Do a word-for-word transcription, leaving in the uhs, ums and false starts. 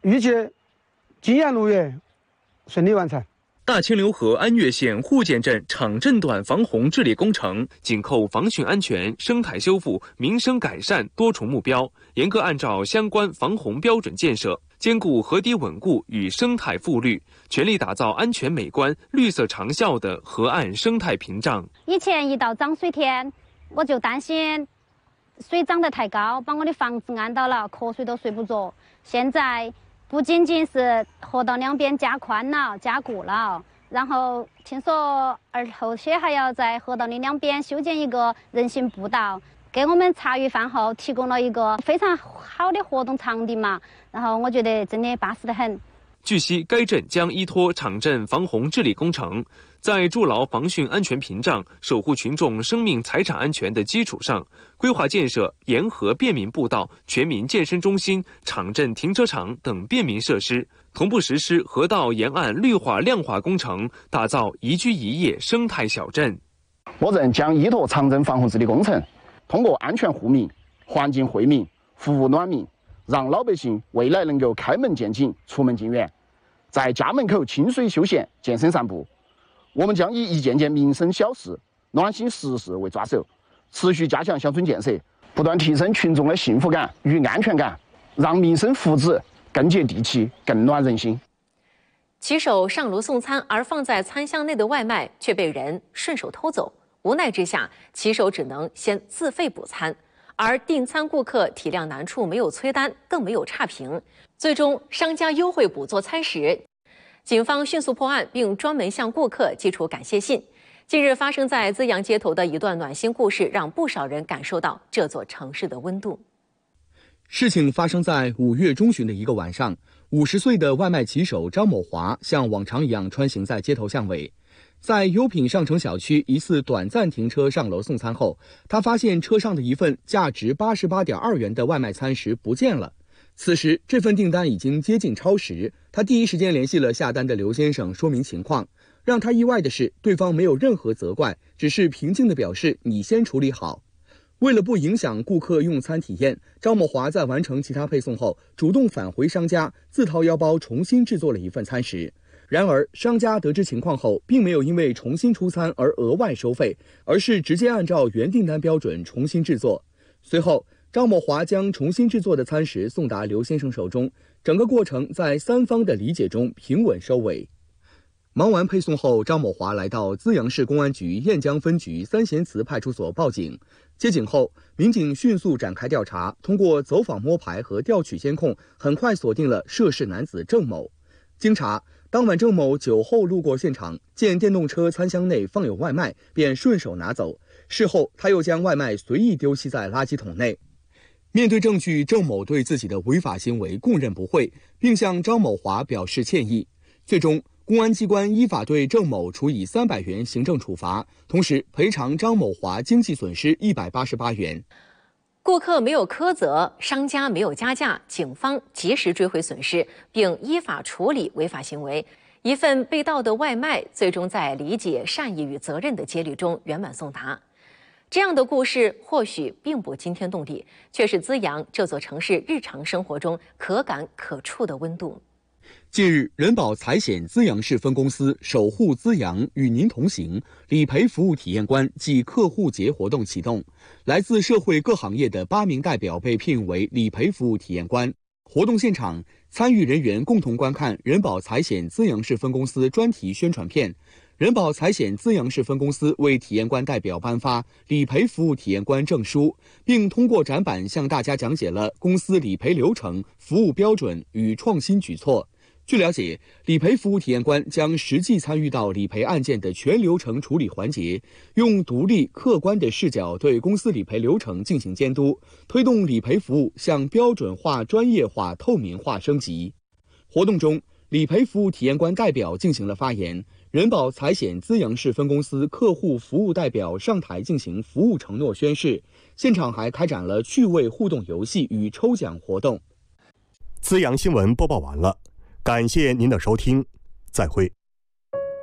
预计今年六月顺利完成。 大清流河安岳县户建镇场镇段防洪治理工程紧扣防汛安全、生态修复、民生改善多重目标，严格按照相关防洪标准建设，兼顾河堤稳固与生态复绿，全力打造安全美观、绿色长效的河岸生态屏障。 以前一到涨水天，我就担心水涨得太高，把我的房子按到了，瞌睡都睡不着。现在不仅仅是河道两边加宽了、加固了，然后听说而后些还要在河道的两边修建一个人行步道，给我们茶余饭后提供了一个非常好的活动场地嘛。然后我觉得真的巴适得很。 据悉，该镇将依托场镇防洪治理工程，在筑牢防汛安全屏障、守护群众生命财产安全的基础上，规划建设沿河便民步道、全民健身中心、场镇停车场等便民设施，同步实施河道沿岸绿化亮化工程，打造宜居宜业生态小镇。 我镇将依托场镇防洪治理工程，通过安全护民、环境惠民、服务暖民，让老百姓未来能够开门见井、出门进园，在家门口亲水休闲、健身散步。我们将以一件件民生小事、暖心实事为抓手，持续加强乡村建设，不断提升群众的幸福感与安全感，让民生福祉更接地气、更暖人心。 骑手上楼送餐，而放在餐箱内的外卖却被人顺手偷走。无奈之下，骑手只能先自费补餐，而订餐顾客体谅难处，没有催单，更没有差评。最终，商家优惠补做餐时，警方迅速破案，并专门向顾客寄出感谢信。近日发生在资阳街头的一段暖心故事，让不少人感受到这座城市的温度。 事情发生在五月中旬的一个晚上，五十岁的外卖骑手张某华像往常一样穿行在街头巷尾，在优品上城小区一次短暂停车上楼送餐后，他发现车上的一份价值八十八点二元的外卖餐食不见了。此时这份订单已经接近超时，他第一时间联系了下单的刘先生说明情况。让他意外的是，对方没有任何责怪，只是平静地表示你先处理好。为了不影响顾客用餐体验，张某华在完成其他配送后，主动返回商家，自掏腰包重新制作了一份餐食。然而商家得知情况后，并没有因为重新出餐而额外收费，而是直接按照原订单标准重新制作。随后张某华将重新制作的餐食送达刘先生手中，整个过程在三方的理解中平稳收尾。忙完配送后，张某华来到资阳市公安局雁江分局三贤祠派出所报警。接警后，民警迅速展开调查，通过走访摸排和调取监控，很快锁定了涉事男子郑某。经查，当晚郑某酒后路过现场，见电动车餐箱内放有外卖，便顺手拿走。事后，他又将外卖随意丢弃在垃圾桶内。面对证据，郑某对自己的违法行为供认不讳，并向张某华表示歉意。最终，公安机关依法对郑某处以三百元行政处罚，同时赔偿张某华经济损失一百八十八元。 顾客没有苛责，商家没有加价，警方及时追回损失，并依法处理违法行为。一份被盗的外卖，最终在理解、善意与责任的接力中圆满送达。这样的故事或许并不惊天动地，却是资阳这座城市日常生活中可感可触的温度。 近日，人保财险资阳市分公司守护资阳与您同行理赔服务体验官暨客户节活动启动，来自社会各行业的八名代表被聘为理赔服务体验官。活动现场，参与人员共同观看人保财险资阳市分公司专题宣传片。人保财险资阳市分公司为体验官代表颁发理赔服务体验官证书，并通过展板向大家讲解了公司理赔流程、服务标准与创新举措。据了解，理赔服务体验官将实际参与到理赔案件的全流程处理环节，用独立客观的视角对公司理赔流程进行监督，推动理赔服务向标准化、专业化、透明化升级。活动中，理赔服务体验官代表进行了发言，人保财险资阳市分公司客户服务代表上台进行服务承诺宣誓，现场还开展了趣味互动游戏与抽奖活动。 资阳新闻播报完了，感谢您的收听，再会。